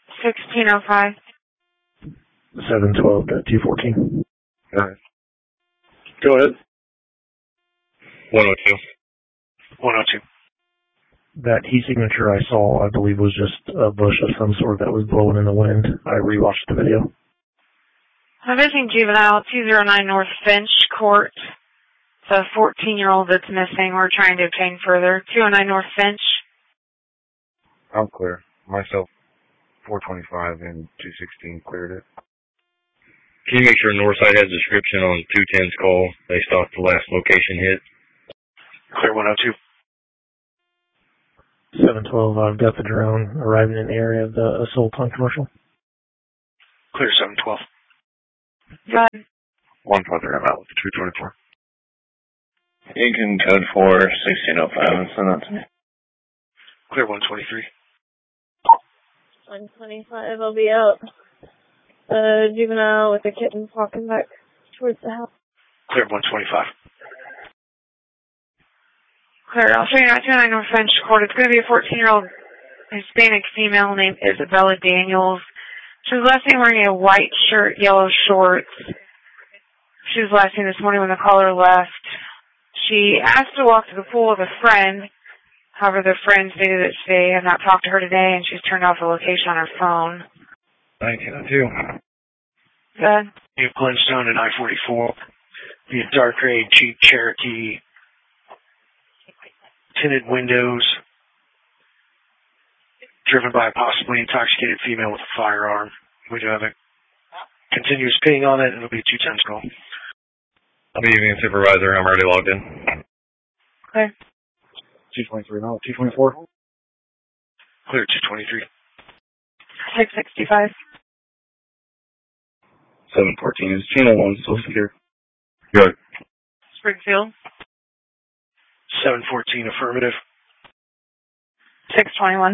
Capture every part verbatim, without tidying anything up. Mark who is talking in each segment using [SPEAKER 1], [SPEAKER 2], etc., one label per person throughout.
[SPEAKER 1] sixteen oh five.
[SPEAKER 2] seven twelve two fourteen.
[SPEAKER 3] Alright. Go ahead.
[SPEAKER 4] one oh two.
[SPEAKER 3] one oh two.
[SPEAKER 2] That heat signature I saw, I believe, was just a bush of some sort that was blowing in the wind. I rewatched the video.
[SPEAKER 1] I'm missing juvenile two oh nine North Finch Court. It's a fourteen-year-old that's missing. We're trying to obtain further. two oh nine North Finch.
[SPEAKER 3] I'm clear. Myself, four twenty-five and two sixteen cleared it.
[SPEAKER 4] Can you make sure Northside has a description on two ten's call based off the last location hit?
[SPEAKER 3] Clear one oh two.
[SPEAKER 2] seven twelve, I've got the drone arriving in the area of the assault on commercial.
[SPEAKER 3] Clear seven twelve.
[SPEAKER 1] Go ahead.
[SPEAKER 3] One further, I'm out with two twenty-four.
[SPEAKER 5] You can code for sixteen oh five and send that to me.
[SPEAKER 3] Clear one twenty-three.
[SPEAKER 6] one twenty-five, I'll be out. Uh, juvenile with a kitten walking back towards the house.
[SPEAKER 3] Clear one twenty-five.
[SPEAKER 1] Clear. I'll show you at two oh nine North Finch Court. It's going to be a fourteen-year-old Hispanic female named Isabella Daniels. She was last seen wearing a white shirt, yellow shorts. She was last seen this morning when the caller left. She asked to walk to the pool with a friend. However, the friend stated that they had not talked to her today, and she's turned off the location on her phone.
[SPEAKER 3] nineteen oh two.
[SPEAKER 1] Good.
[SPEAKER 3] You have Glenstone and I forty-four. You have dark gray Jeep Cherokee. Tinted windows. Driven by a possibly intoxicated female with a firearm. We do have a continuous ping on it. It'll be two ten's call.
[SPEAKER 4] I'll be evening supervisor. I'm already logged in.
[SPEAKER 1] Clear.
[SPEAKER 3] two twenty-three, no, two twenty-four. Clear two twenty-three.
[SPEAKER 1] six sixty-five.
[SPEAKER 4] seven fourteen is channel one, still secure. Good.
[SPEAKER 1] Springfield.
[SPEAKER 3] seven fourteen affirmative.
[SPEAKER 1] six twenty-one.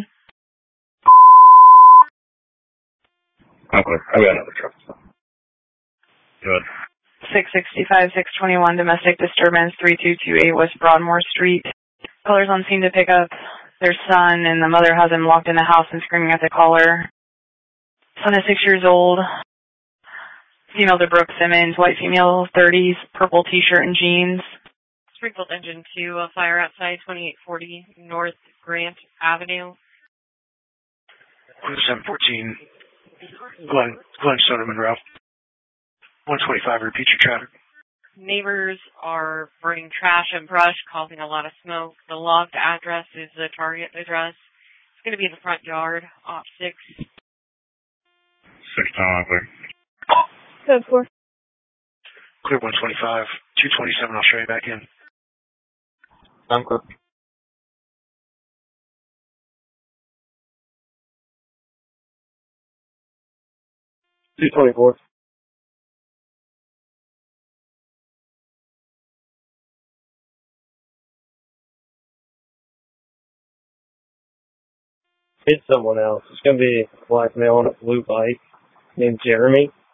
[SPEAKER 4] I'm clear. I've got another truck. Good.
[SPEAKER 1] six sixty-five, six twenty-one, domestic disturbance, three two two eight West Broadmoor Street. Callers on scene to pick up their son, and the mother has him locked in the house and screaming at the caller. Son is six years old. Female to Brooke Simmons, white female, thirties, purple t-shirt and jeans.
[SPEAKER 7] Springfield Engine two, a fire outside twenty-eight forty North Grant Avenue.
[SPEAKER 3] seven fourteen, Glen, Glenstone and Monroe. one twenty-five, repeat your traffic.
[SPEAKER 7] Neighbors are burning trash and brush, causing a lot of smoke. The logged address is the target address. It's going to be in the front yard, op six.
[SPEAKER 4] Six time, clear.
[SPEAKER 6] Code four.
[SPEAKER 3] Clear one twenty-five, two twenty-seven, I'll show you back in.
[SPEAKER 5] I'm clear.
[SPEAKER 3] two twenty-four.
[SPEAKER 5] Hit someone else. It's going to be a black male on a blue bike named Jeremy.